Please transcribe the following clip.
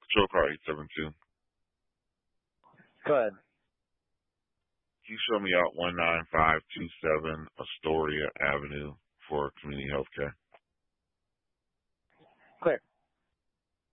Patrol car 872. Go ahead. Can you show me out 19527 Astoria Avenue for community health care?